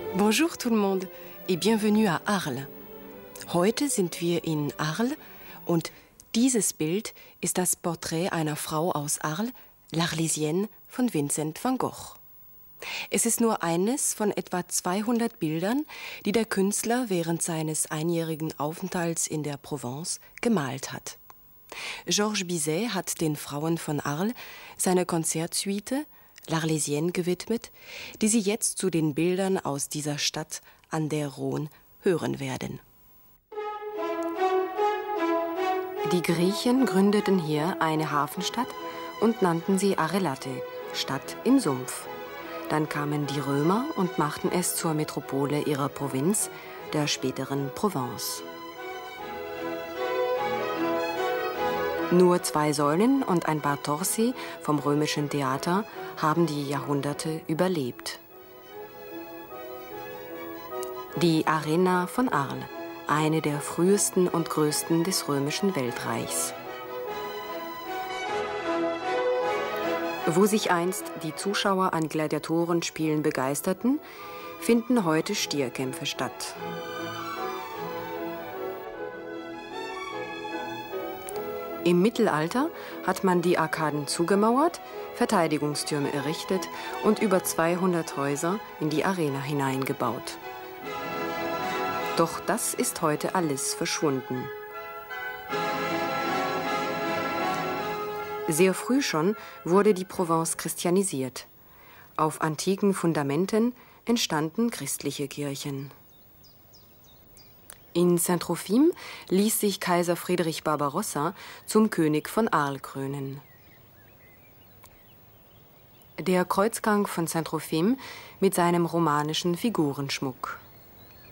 Bonjour tout le monde et bienvenue à Arles. Heute sind wir in Arles und dieses Bild ist das Porträt einer Frau aus Arles, l'Arlésienne von Vincent van Gogh. Es ist nur eines von etwa 200 Bildern, die der Künstler während seines einjährigen Aufenthalts in der Provence gemalt hat. Georges Bizet hat den Frauen von Arles seine Konzertsuite L'Arlésienne gewidmet, die Sie jetzt zu den Bildern aus dieser Stadt an der Rhône hören werden. Die Griechen gründeten hier eine Hafenstadt und nannten sie Arelate, Stadt im Sumpf. Dann kamen die Römer und machten es zur Metropole ihrer Provinz, der späteren Provence. Nur 2 Säulen und ein paar Torsi vom römischen Theater haben die Jahrhunderte überlebt. Die Arena von Arles, eine der frühesten und größten des römischen Weltreichs. Wo sich einst die Zuschauer an Gladiatorenspielen begeisterten, finden heute Stierkämpfe statt. Im Mittelalter hat man die Arkaden zugemauert, Verteidigungstürme errichtet und über 200 Häuser in die Arena hineingebaut. Doch das ist heute alles verschwunden. Sehr früh schon wurde die Provence christianisiert. Auf antiken Fundamenten entstanden christliche Kirchen. In Saint-Trophime ließ sich Kaiser Friedrich Barbarossa zum König von Arles krönen. Der Kreuzgang von Saint-Trophime mit seinem romanischen Figurenschmuck.